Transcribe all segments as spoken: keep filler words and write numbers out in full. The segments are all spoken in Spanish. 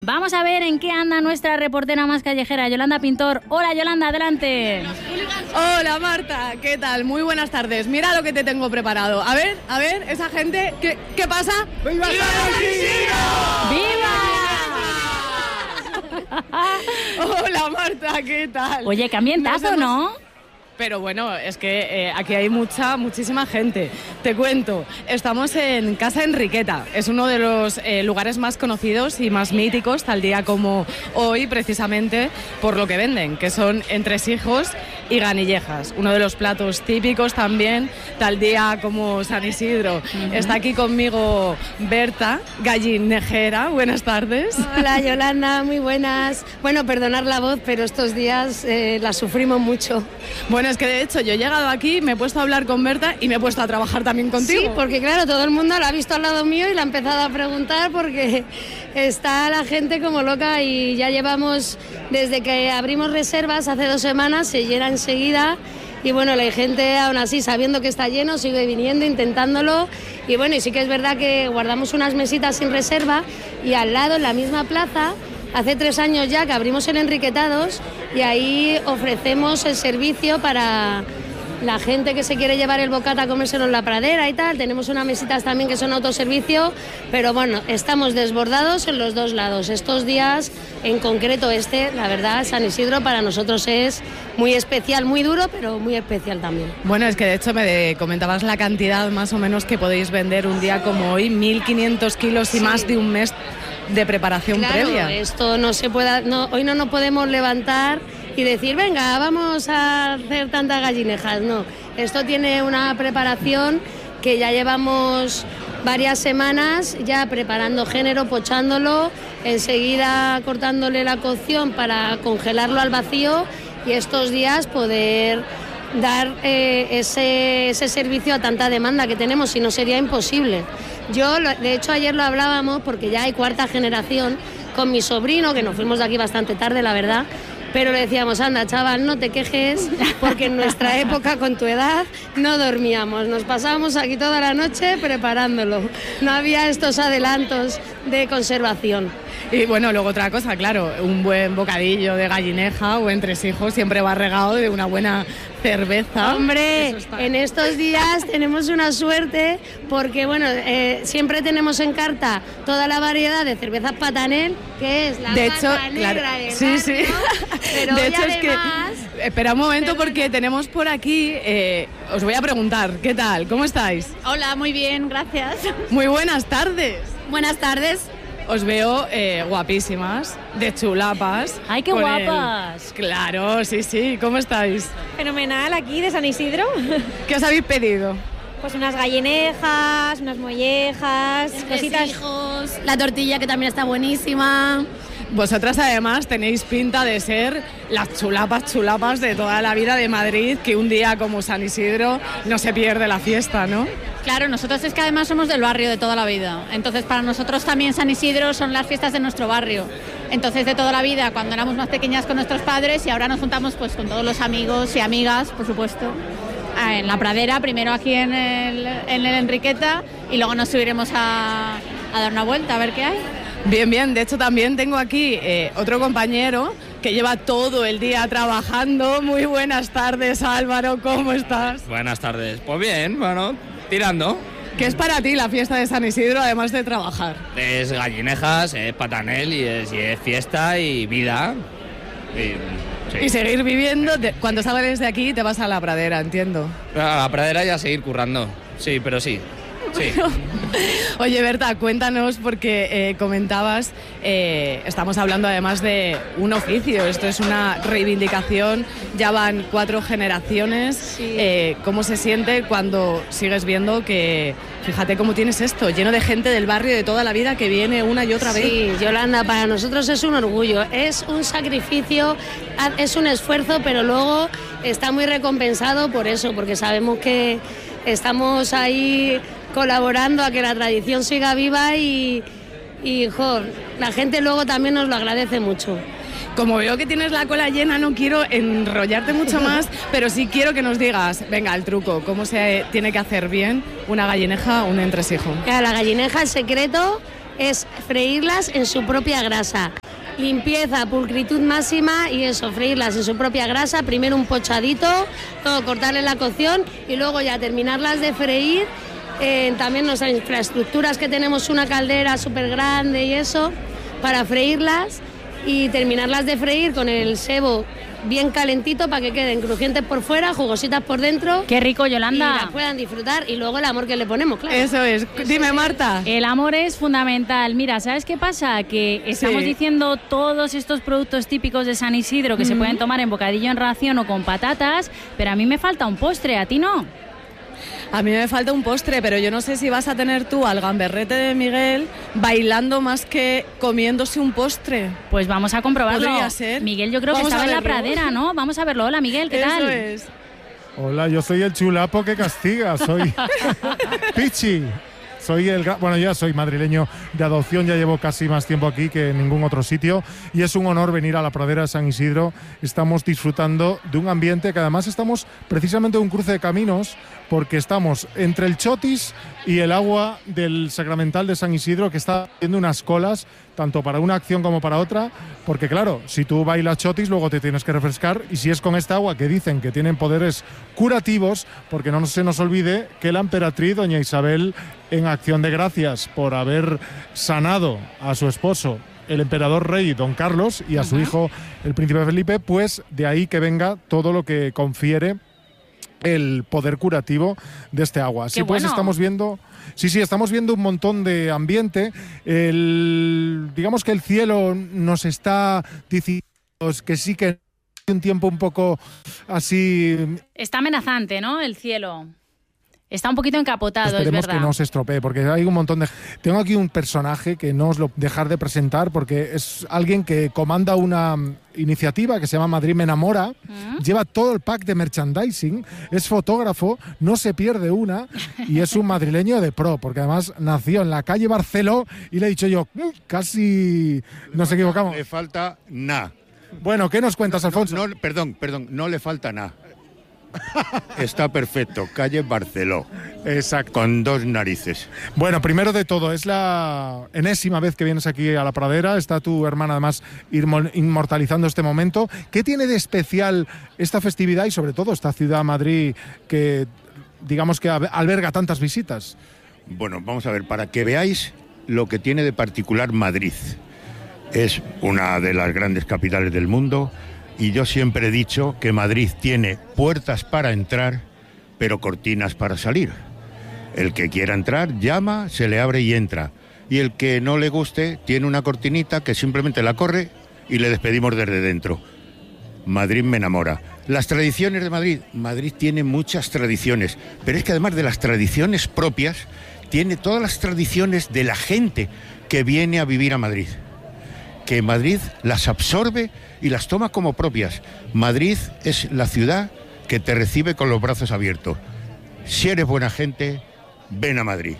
Vamos a ver en qué anda nuestra reportera más callejera, Yolanda Pintor. Hola, Yolanda, adelante. Hola, Marta, ¿qué tal? Muy buenas tardes. Mira lo que te tengo preparado. A ver, a ver, esa gente, ¿qué, qué pasa? ¡Viva San Isidro! ¡Viva! Hola, Marta, ¿qué tal? Oye, qué ambientazo, hemos... ¿no? Pero bueno, es que eh, aquí hay mucha, muchísima gente. Te cuento, estamos en Casa Enriqueta. Es uno de los eh, lugares más conocidos y más míticos, tal día como hoy, precisamente por lo que venden, que son entresijos y ganillejas. Uno de los platos típicos también, tal día como San Isidro. Uh-huh. Está aquí conmigo Berta, gallinejera. Buenas tardes. Hola, Yolanda, muy buenas. Bueno, perdonar la voz, pero estos días eh, la sufrimos mucho. Bueno, es que de hecho yo he llegado aquí, me he puesto a hablar con Berta y me he puesto a trabajar también contigo. Sí, porque claro, todo el mundo la ha visto al lado mío y la ha empezado a preguntar porque está la gente como loca y ya llevamos, desde que abrimos reservas hace dos semanas, se llena enseguida. Y bueno, la gente aún así, sabiendo que está lleno, sigue viniendo, intentándolo. Y bueno, y sí que es verdad que guardamos unas mesitas sin reserva y al lado, en la misma plaza, hace tres años ya que abrimos el Enriquetados y ahí ofrecemos el servicio para la gente que se quiere llevar el bocata a comérselo en la pradera y tal. Tenemos unas mesitas también que son autoservicio, pero bueno, estamos desbordados en los dos lados. Estos días, en concreto este, la verdad, San Isidro para nosotros es muy especial, muy duro, pero muy especial también. Bueno, es que de hecho me de, comentabas la cantidad más o menos que podéis vender un día como hoy, mil quinientos kilos y sí. Más de un mes de preparación claro, previa. Esto no se puede, no, hoy no nos podemos levantar y decir, venga, vamos a hacer tantas gallinejas. No, esto tiene una preparación que ya llevamos varias semanas ya preparando género, pochándolo, enseguida cortándole la cocción para congelarlo al vacío y estos días poder dar eh, ese, ese servicio a tanta demanda que tenemos, si no sería imposible. Yo, de hecho, ayer lo hablábamos porque ya hay cuarta generación con mi sobrino, que nos fuimos de aquí bastante tarde, la verdad, pero le decíamos, anda, chaval, no te quejes, porque en nuestra época, con tu edad, no dormíamos. Nos pasábamos aquí toda la noche preparándolo. No había estos adelantos de conservación. Y bueno, luego otra cosa, claro, un buen bocadillo de gallineja o entresijos siempre va regado de una buena cerveza. Hombre, en estos días tenemos una suerte porque, bueno, eh, siempre tenemos en carta toda la variedad de cervezas Patanel, que es la de hecho, pata negra claro, del sí, barrio, sí. Pero de hecho además, es que, espera un momento porque bueno, tenemos por aquí, eh, os voy a preguntar, ¿qué tal? ¿Cómo estáis? Hola, muy bien, gracias. Muy buenas tardes. Buenas tardes. Os veo eh, guapísimas, de chulapas. ¡Ay, qué guapas! El... Claro, sí, sí. ¿Cómo estáis? Fenomenal, aquí de San Isidro. ¿Qué os habéis pedido? Pues unas gallinejas, unas mollejas, cositas. Hijos, la tortilla que también está buenísima. Vosotras además tenéis pinta de ser las chulapas chulapas de toda la vida de Madrid, que un día como San Isidro no se pierde la fiesta, ¿no? Claro, nosotros es que además somos del barrio de toda la vida, entonces para nosotros también San Isidro son las fiestas de nuestro barrio, entonces de toda la vida, cuando éramos más pequeñas con nuestros padres y ahora nos juntamos pues con todos los amigos y amigas, por supuesto, en la pradera, primero aquí en el, en el Enriqueta y luego nos subiremos a, a dar una vuelta a ver qué hay. Bien, bien, de hecho también tengo aquí eh, otro compañero que lleva todo el día trabajando. Muy buenas tardes, Álvaro, ¿cómo estás? Buenas tardes, pues bien, bueno, tirando. ¿Qué es para ti la fiesta de San Isidro, además de trabajar? Es gallinejas, es patanel y es, y es fiesta y vida. Y, sí. Y seguir viviendo, de, cuando sales de aquí te vas a la pradera, entiendo. A la pradera y a seguir currando, sí, pero sí. Sí. Oye, Berta, cuéntanos, porque eh, comentabas, eh, estamos hablando además de un oficio, esto es una reivindicación, ya van cuatro generaciones, sí. eh, ¿Cómo se siente cuando sigues viendo que, fíjate cómo tienes esto, lleno de gente del barrio de toda la vida que viene una y otra vez? Sí, Yolanda, para nosotros es un orgullo, es un sacrificio, es un esfuerzo, pero luego está muy recompensado por eso, porque sabemos que estamos ahí colaborando a que la tradición siga viva y, y jo, la gente luego también nos lo agradece mucho. Como veo que tienes la cola llena, no quiero enrollarte mucho más, pero sí quiero que nos digas, venga, el truco, cómo se tiene que hacer bien una gallineja o un entresijo. La gallineja, el secreto es freírlas en su propia grasa. Limpieza, pulcritud máxima y eso, freírlas en su propia grasa, primero un pochadito, todo, cortarle la cocción y luego ya terminarlas de freír. Eh, también nuestras infraestructuras que tenemos una caldera súper grande y eso, para freírlas y terminarlas de freír con el sebo bien calentito para que queden crujientes por fuera, jugositas por dentro. ¡Qué rico, Yolanda! Y las puedan disfrutar y luego el amor que le ponemos, claro. Eso es. Dime, Marta. El amor es fundamental. Mira, ¿sabes qué pasa? Que estamos Sí. diciendo todos estos productos típicos de San Isidro que mm. se pueden tomar en bocadillo en ración o con patatas, pero a mí me falta un postre, ¿a ti no? A mí me falta un postre, pero yo no sé si vas a tener tú al gamberrete de Miguel bailando más que comiéndose un postre. Pues vamos a comprobarlo. ¿Podría ser? Miguel, yo creo Vamos que estaba en la verlo. pradera, ¿no? Vamos a verlo. Hola, Miguel, ¿qué Eso tal? es. Hola, yo soy el chulapo que castiga, soy Pichi. Soy el, bueno, ya soy madrileño de adopción, ya llevo casi más tiempo aquí que en ningún otro sitio y es un honor venir a la pradera de San Isidro. Estamos disfrutando de un ambiente que además estamos precisamente en un cruce de caminos porque estamos entre el Chotis y el agua del Sacramental de San Isidro que está haciendo unas colas tanto para una acción como para otra, porque claro, si tú bailas Chotis luego te tienes que refrescar y si es con esta agua que dicen que tienen poderes curativos, porque no se nos olvide que la emperatriz doña Isabel, en acción de gracias por haber sanado a su esposo el emperador rey don Carlos y a uh-huh. su hijo el príncipe Felipe, pues de ahí que venga todo lo que confiere el poder curativo de este agua. Así pues bueno. estamos viendo, sí, sí, estamos viendo un montón de ambiente. El, digamos que el cielo nos está diciendo que sí que un tiempo un poco así. Está amenazante, ¿no? El cielo. Está un poquito encapotado, es verdad. Esperemos que no se estropee, porque hay un montón de... Tengo aquí un personaje que no os lo dejar de presentar, porque es alguien que comanda una iniciativa que se llama Madrid me enamora, ¿Mm? lleva todo el pack de merchandising, es fotógrafo, no se pierde una, y es un madrileño de pro, porque además nació en la calle Barceló, y le he dicho yo, casi nos equivocamos. Le falta nada. Bueno, ¿qué nos cuentas, Alfonso? No, no, perdón, perdón, no le falta nada. Está perfecto, calle Barceló. Exacto. Con dos narices. Bueno, primero de todo, es la enésima vez que vienes aquí a la pradera. Está tu hermana además inmortalizando este momento. ¿Qué tiene de especial esta festividad y sobre todo esta ciudad, Madrid, que digamos que alberga tantas visitas? Bueno, vamos a ver, para que veáis lo que tiene de particular Madrid. Es una de las grandes capitales del mundo. Y yo siempre he dicho que Madrid tiene puertas para entrar, pero cortinas para salir. El que quiera entrar, llama, se le abre y entra. Y el que no le guste, tiene una cortinita que simplemente la corre y le despedimos desde dentro. Madrid me enamora. Las tradiciones de Madrid. Madrid tiene muchas tradiciones, pero es que además de las tradiciones propias, tiene todas las tradiciones de la gente que viene a vivir a Madrid. Que Madrid las absorbe y las toma como propias. Madrid es la ciudad que te recibe con los brazos abiertos. Si eres buena gente, ven a Madrid.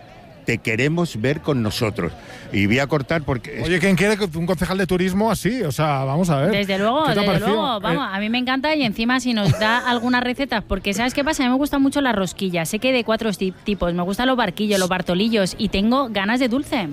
Te queremos ver con nosotros. Y voy a cortar porque... Oye, ¿quién quiere un concejal de turismo así? O sea, vamos a ver. Desde luego, desde parecido? luego. Vamos, a mí me encanta y encima si nos da algunas recetas, porque ¿sabes qué pasa? A mí me gustan mucho las rosquillas. Sé que hay de cuatro tipos. Me gustan los barquillos, los bartolillos y tengo ganas de dulce.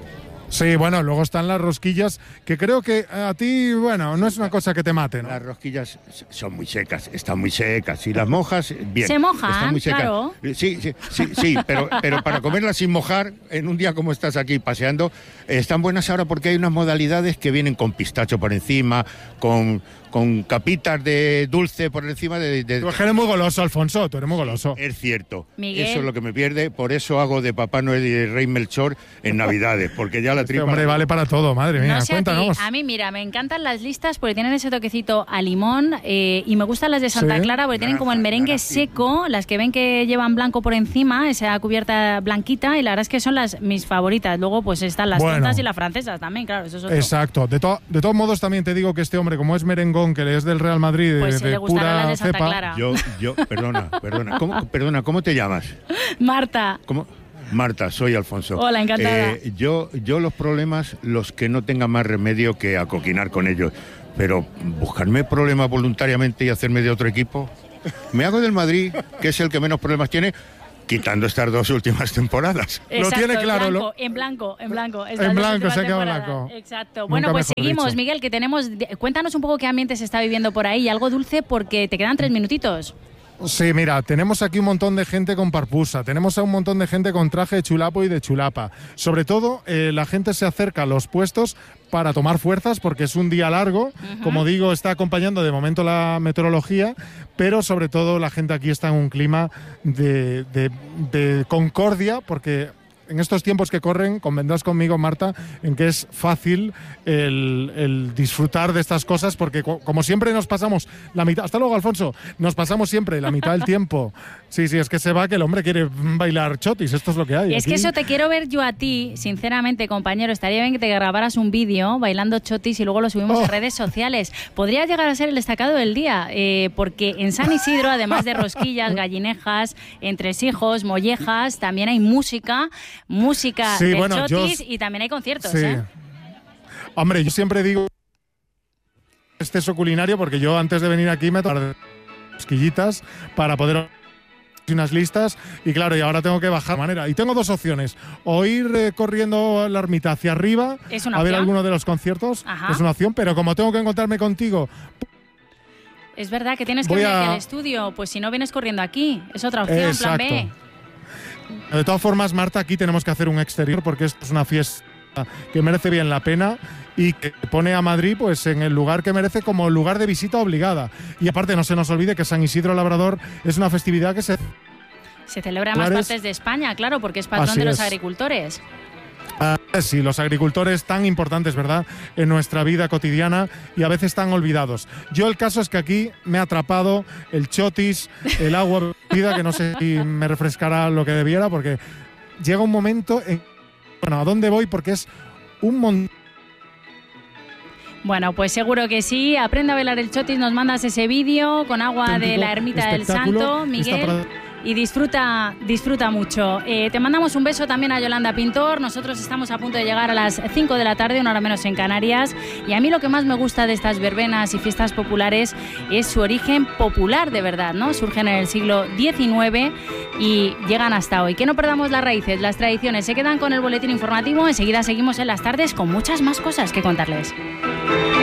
Sí, bueno, luego están las rosquillas, que creo que a ti, bueno, no es una cosa que te mate, ¿no? Las rosquillas son muy secas, están muy secas. Y las mojas, bien. Se mojan, están muy secas. claro. Sí, sí, sí, sí pero, pero para comerlas sin mojar, en un día como estás aquí paseando, están buenas ahora porque hay unas modalidades que vienen con pistacho por encima, con... con capitas de dulce por encima de... de... Tú eres muy goloso, Alfonso, tú eres muy goloso. Es cierto. Miguel. Eso es lo que me pierde, por eso hago de Papá Noel y de Rey Melchor en Navidades, porque ya la este tripa... hombre vale para todo, madre mía, no sé cuéntanos. A, ti, a mí, mira, me encantan las listas porque tienen ese toquecito a limón eh, y me gustan las de Santa ¿Sí? Clara porque tienen como el merengue naranja, seco, las que ven que llevan blanco por encima, esa cubierta blanquita, y la verdad es que son las mis favoritas. Luego pues están las bueno. tontas y las francesas también, claro, eso es otro. Exacto. De, to de todos modos también te digo que este hombre, como es merengón, que es del Real Madrid, de, pues de le gustarán las pura de Santa cepa. Clara. Yo, yo, perdona, perdona, ¿cómo, perdona, ¿cómo te llamas? Marta. ¿Cómo? Marta, soy Alfonso. Hola, encantada. Eh, yo, yo los problemas, los que no tengan más remedio que acoquinar con ellos, pero buscarme problemas voluntariamente y hacerme de otro equipo, me hago del Madrid, que es el que menos problemas tiene, quitando estas dos últimas temporadas. Exacto, lo tiene claro. En blanco, Lo... en blanco, en blanco. En blanco, se queda en blanco. Exacto. Nunca Bueno, pues seguimos, dicho. Miguel, que tenemos... Cuéntanos un poco qué ambiente se está viviendo por ahí, algo dulce, porque te quedan tres minutitos. Sí, mira, tenemos aquí un montón de gente con parpusa, tenemos a un montón de gente con traje de chulapo y de chulapa. Sobre todo, eh, la gente se acerca a los puestos para tomar fuerzas porque es un día largo. Uh-huh. Como digo, está acompañando de momento la meteorología, pero sobre todo la gente aquí está en un clima de, de, de concordia porque... En estos tiempos que corren, convendrás conmigo, Marta, en que es fácil el, el disfrutar de estas cosas porque como siempre nos pasamos la mitad, hasta luego Alfonso, nos pasamos siempre la mitad del tiempo. Sí, sí, es que se va que el hombre quiere bailar chotis, esto es lo que hay. Y es aquí. que eso te quiero ver yo a ti, sinceramente, compañero, estaría bien que te grabaras un vídeo bailando chotis y luego lo subimos Oh. a redes sociales. Podría llegar a ser el destacado del día, eh, porque en San Isidro, además de rosquillas, gallinejas, entresijos, mollejas, también hay música, música sí, de bueno, chotis yo... y también hay conciertos. Sí. ¿eh? Hombre, yo siempre digo exceso culinario porque yo antes de venir aquí me tomé rosquillitas para poder unas listas y claro, y ahora tengo que bajar de manera. Y tengo dos opciones, o ir eh, corriendo la ermita hacia arriba ¿Es una a ver opción? alguno de los conciertos, Ajá. es una opción, pero como tengo que encontrarme contigo... Es verdad que tienes que Voy venir a... aquí al estudio, pues si no vienes corriendo aquí, es otra opción, Exacto. plan B. De todas formas, Marta, aquí tenemos que hacer un exterior porque esto es una fiesta que merece bien la pena y que pone a Madrid pues en el lugar que merece como lugar de visita obligada. Y aparte no se nos olvide que San Isidro Labrador es una festividad que se... Se celebra en más Claro, es- partes de España, claro, porque es patrón Así de los es. agricultores. Ah, sí, los agricultores tan importantes, ¿verdad?, en nuestra vida cotidiana y a veces tan olvidados. Yo el caso es que aquí me ha atrapado el chotis, el agua bebida, que no sé si me refrescará lo que debiera, porque llega un momento en... Bueno, ¿a dónde voy? Porque es un montón... Bueno, pues seguro que sí. Aprende a bailar el chotis, nos mandas ese vídeo con agua de la ermita del espectáculo. Santo, Esta Miguel. para- Y disfruta, disfruta mucho. Eh, te mandamos un beso también a Yolanda Pintor. Nosotros estamos a punto de llegar a las cinco de la tarde, una hora menos en Canarias. Y a mí lo que más me gusta de estas verbenas y fiestas populares es su origen popular, de verdad, ¿no? Surgen en el siglo diecinueve y llegan hasta hoy. Que no perdamos las raíces, las tradiciones. Se quedan con el boletín informativo. Enseguida seguimos en las tardes con muchas más cosas que contarles.